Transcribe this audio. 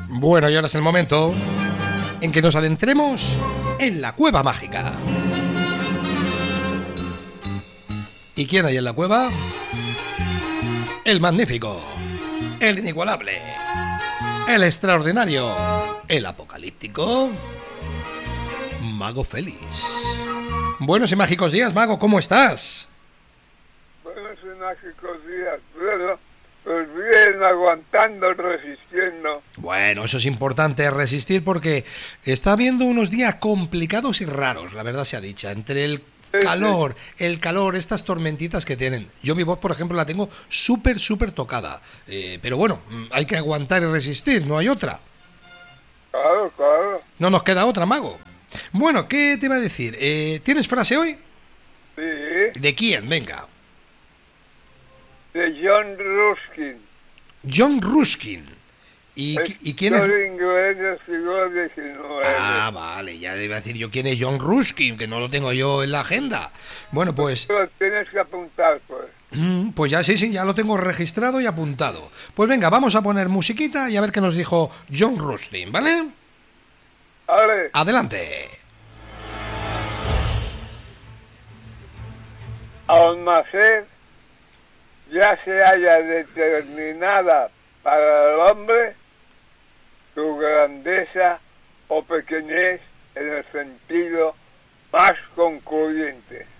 Bueno, y ahora es el momento en que nos adentremos en la cueva mágica. ¿Y quién hay en la cueva? El magnífico, el inigualable, el extraordinario, el apocalíptico, Mago Félix. Buenos y mágicos días, Mago, ¿cómo estás? Buenos y mágicos días, bueno, pues bien, aguantando, resistiendo. Bueno, eso es importante, resistir, porque está habiendo unos días complicados y raros, la verdad sea dicha, entre el calor, estas tormentitas que tienen. Yo mi voz, por ejemplo, la tengo súper tocada, pero bueno, hay que aguantar y resistir, no hay otra. Claro, claro. No nos queda otra, Mago. Bueno, ¿qué te iba a decir? ¿Tienes frase hoy? Sí, ¿De quién? Venga. de John Ruskin. John Ruskin. ¿Y quién es? Inglés del siglo XIX. Ah, vale, ya iba a decir yo quién es John Ruskin, que no lo tengo yo en la agenda. Bueno, pues... Lo tienes que apuntar, pues. Pues ya sí, ya lo tengo registrado y apuntado. Pues venga, vamos a poner musiquita y a ver qué nos dijo John Ruskin, ¿vale? Vale. Adelante. Almacén ya se halla determinada para el hombre su grandeza o pequeñez en el sentido más concluyente.